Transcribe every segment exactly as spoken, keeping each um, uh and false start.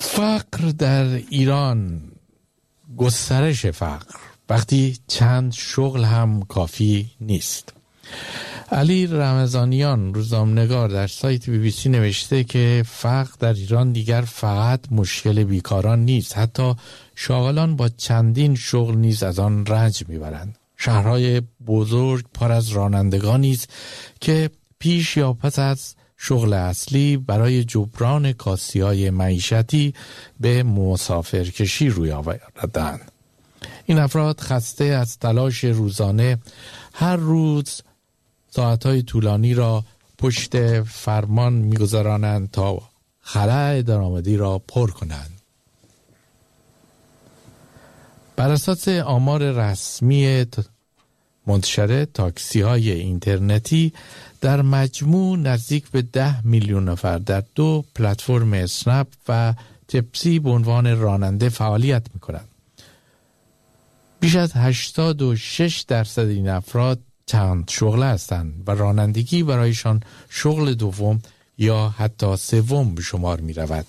فقر در ایران، گسترش فقر وقتی چند شغل هم کافی نیست. علی رمضانیان روزنامه‌نگار در سایت بی بی سی نوشته که فقر در ایران دیگر فقط مشکل بیکاران نیست، حتی شاغلان با چندین شغل نیز از آن رنج میبرند. شهرهای بزرگ پر از رانندگانی است که پیش یا پس از شغل اصلی برای جبران کاستی‌های معیشتی به مسافرکشی روی آوردند. این افراد خسته از تلاش روزانه هر روز ساعتهای طولانی را پشت فرمان می‌گذرانند تا خلأ درآمدی را پر کنند. بر اساس آمار رسمی منتشر تاکسی‌های اینترنتی در مجموع نزدیک به ده میلیون نفر در دو پلتفرم اسنپ و تپسی به عنوان راننده فعالیت می‌کنند. بیش از هشتاد و شش درصد این افراد چند شغله هستند و رانندگی برایشان شغل دوم یا حتی سوم به شمار می رود.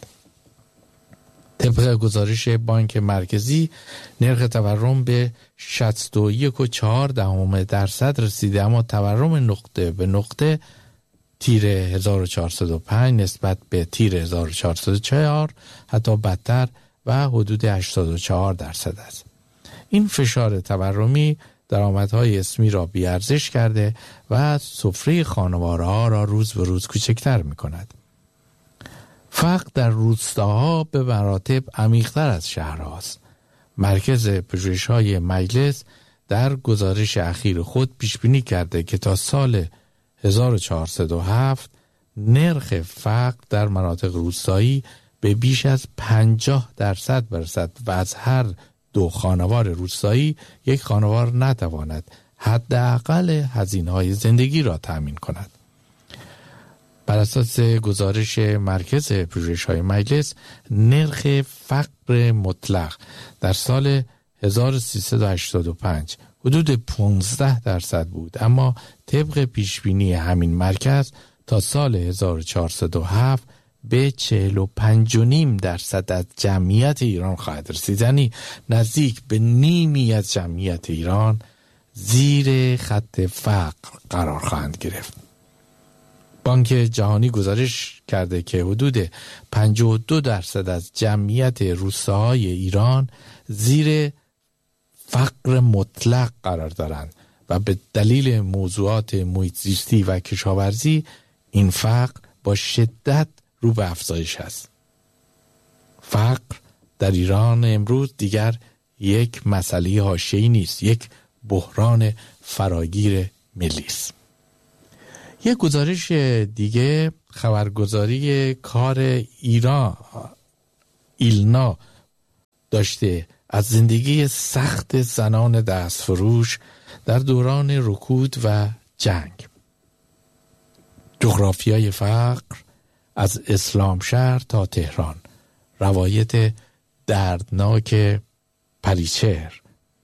طبق گزارش بانک مرکزی نرخ تورم به شصت و یک و چهار دهم درصد رسیده، اما تورم نقطه به نقطه تیر هزار و چهارصد و پنج نسبت به تیر هزار و چهارصد و چهار حتی بدتر و حدود هشتاد و چهار درصد است. این فشار تورمی درآمدهای اسمی را بی‌ارزش کرده و سفره خانوارها را روز به روز کوچکتر می کند. فقر در روستاها به مراتب عمیق‌تر از شهرهاست. مرکز پژوهش‌های مجلس در گزارش اخیر خود پیش بینی کرده که تا سال هزار و چهارصد و هفت نرخ فقر در مناطق روستایی به بیش از پنجاه درصد برسد و از هر دو خانوار روستایی یک خانوار نتواند حداقل هزینه‌های زندگی را تأمین کند. بر اساس گزارش مرکز پژوهش‌های مجلس نرخ فقر مطلق در سال هزار و سیصد و هشتاد و پنج حدود پانزده درصد بود، اما طبق پیشبینی همین مرکز تا سال هزار و چهارصد و هفت به چهل و پنج و نیم درصد از جمعیت ایران خواهد رسید، یعنی نزدیک به نیمی از جمعیت ایران زیر خط فقر قرار خواهند گرفت. بانک جهانی گزارش کرده که حدود پنجاه و دو درصد از جمعیت روستاهای ایران زیر فقر مطلق قرار دارند و به دلیل موضوعات محیط زیستی و کشاورزی این فقر با شدت رو به افزایش است. فقر در ایران امروز دیگر یک مسئله حاشیه‌ای نیست، یک بحران فراگیر ملی است. یک گزارش دیگه خبرگزاری کار ایران ایلنا داشته از زندگی سخت زنان دستفروش در دوران رکود و جنگ. جغرافیای فقر از اسلام شهر تا تهران، روایت دردناک پریچهر.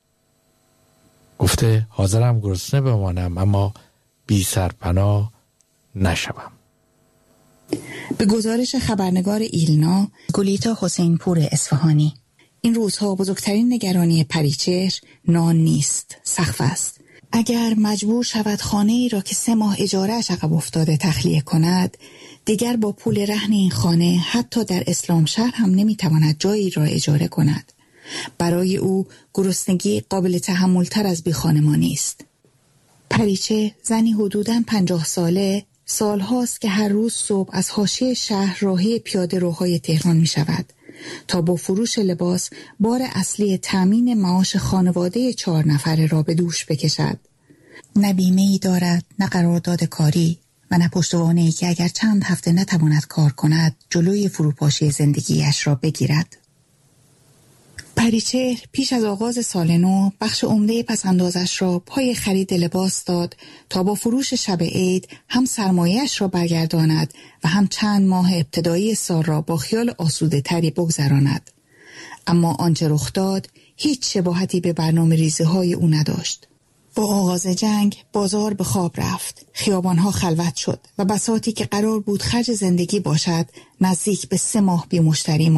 گفته حاضرم گرسنه بمانم اما بی سرپناه نشوم. به گزارش خبرنگار ایلنا گلیتا حسین پور اصفهانی، این روزها بزرگترین نگرانی پریچهر نان نیست، سقف است. اگر مجبور شود خانه ای را که سه ماه اجاره‌اش عقب افتاده تخلیه کند، دیگر با پول رهن این خانه حتی در اسلام شهر هم نمیتواند جایی را اجاره کند. برای او گرسنگی قابل تحمل‌تر از بیخانمانی است. پریچه زنی حدوداً پنجاه ساله سالهاست که هر روز صبح از حاشیه شهر راهی پیاده روهای تهران می شود تا با فروش لباس بار اصلی تامین معاش خانواده چهار نفره را به دوش بکشد. نه بیمه‌ای دارد، نه قرارداد کاری و نه پشتوانه‌ای که اگر چند هفته نتواند کار کند جلوی فروپاشی زندگیش را بگیرد. پریچهر پیش از آغاز سال نو بخش عمده پس‌اندازش را پای خرید لباس داد تا با فروش شب عید هم سرمایه‌اش را برگرداند و هم چند ماه ابتدایی سال را با خیال آسوده تری بگذراند. اما آنچه رخ داد هیچ شباهتی به برنامه ریزی های او نداشت. با آغاز جنگ بازار به خواب رفت، خیابانها خلوت شد و بساطی که قرار بود خرج زندگی باشد نزدیک به سه ماه بی مشتری ماند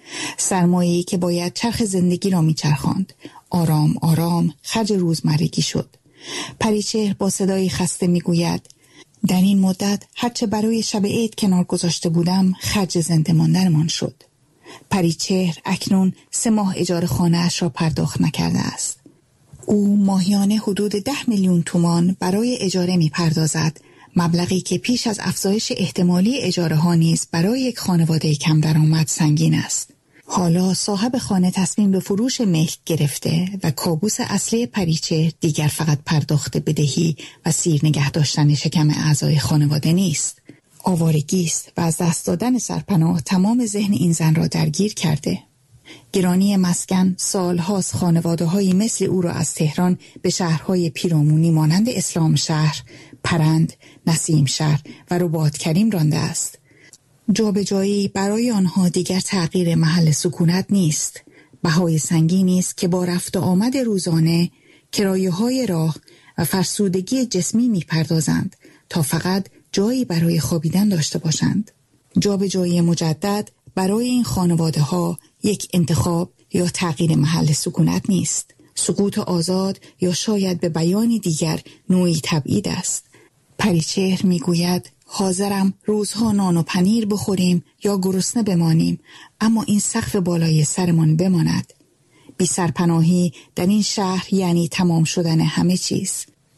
سرمایه‌ای که باید چرخ زندگی را میچرخاند. آرام آرام خرج روزمرگی شد. پریچهر با صدای خسته میگوید در این مدت هرچه برای شب عید کنار گذاشته بودم خرج زنده ماندنمان شد. پریچهر اکنون سه ماه اجاره خانه اش را پرداخت نکرده است. او ماهیانه حدود ده میلیون تومان برای اجاره می پردازد، مبلغی که پیش از افزایش احتمالی اجاره ها نیز برای یک خانواده کم درآمد سنگین است. حالا صاحب خانه تصمیم به فروش ملک گرفته و کابوس اصلی پریچهر دیگر فقط پرداخت بدهی و سیر نگه داشتن شکم اعضای خانواده نیست. آوارگی است و از دست دادن سرپناه تمام ذهن این زن را درگیر کرده. گرانی مسکن سالهاست خانواده‌هایی مثل او را از تهران به شهرهای پیرامونی مانند اسلام شهر، پرند، نسیم شهر و رباط کریم رانده است. جابجایی برای آنها دیگر تغییر محل سکونت نیست. بهای سنگینی است که با رفت و آمد روزانه، کرایه‌های راه و فرسودگی جسمی می‌پردازند تا فقط جایی برای خوابیدن داشته باشند. جابجایی مجدد برای این خانواده‌ها یک انتخاب یا تغییر محل سکونت نیست. سقوط آزاد یا شاید به بیانی دیگر نوعی تبعید است. پریچهر میگوید حاضرم روزها نان و پنیر بخوریم یا گرسنه بمانیم، اما این سقف بالای سرمان بماند. بی سرپناهی در این شهر یعنی تمام شدن همه چیز.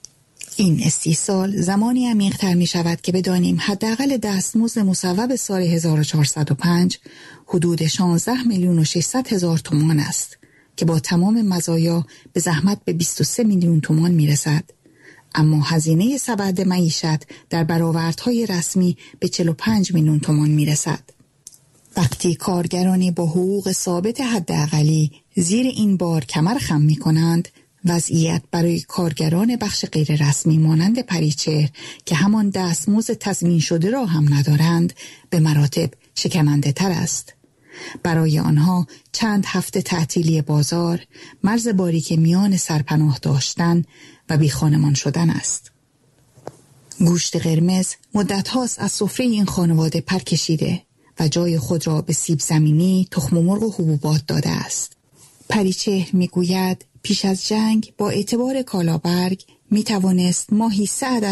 این استیصال زمانی عمیق‌تر می شود که بدانیم حداقل دستمزد مصوب سال هزار و چهارصد و پنج حدود شانزده میلیون و ششصد هزار تومان است که با تمام مزایا به زحمت به بیست و سه میلیون تومان می رسد. اما هزینه سبد معیشت در برآوردهای رسمی به چهل و پنج میلیون تومان می رسد. وقتی کارگرانی با حقوق ثابت حداقلی زیر این بار کمر خم می کنند، وضعیت برای کارگران بخش غیر رسمی مانند پریچهر که همان دستمزد تضمین شده را هم ندارند به مراتب شکننده تر است. برای آنها چند هفته تعطیلی بازار مرز باریک میان سرپناه داشتن و بی خانمان شدن است. گوشت قرمز مدت هاست از سفره این خانواده پر کشیده و جای خود را به سیب زمینی، تخم مرغ و حبوبات داده است. پریچهر میگوید پیش از جنگ با اعتبار کالابرگ می توانست ماهی سه عدد